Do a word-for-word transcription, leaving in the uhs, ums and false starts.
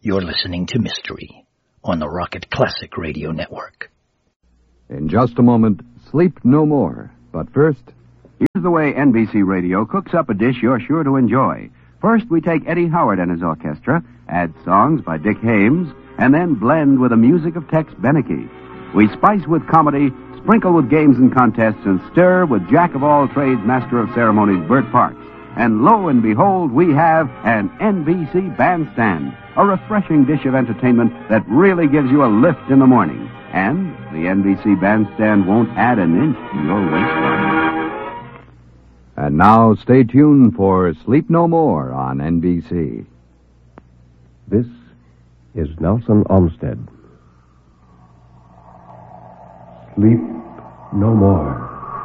You're listening to Mystery on the Rocket Classic Radio Network. In just a moment, Sleep No More. But first, here's the way N B C Radio cooks up a dish you're sure to enjoy. First, we take Eddie Howard and his orchestra, add songs by Dick Hames, and then blend with the music of Tex Beneke. We spice with comedy, sprinkle with games and contests, and stir with jack-of-all-trades, master of ceremonies, Bert Parks. And lo and behold, we have an N B C Bandstand, a refreshing dish of entertainment that really gives you a lift in the morning. And the N B C Bandstand won't add an inch to your waistline. And now stay tuned for Sleep No More on N B C. This is Nelson Olmsted. Sleep no more.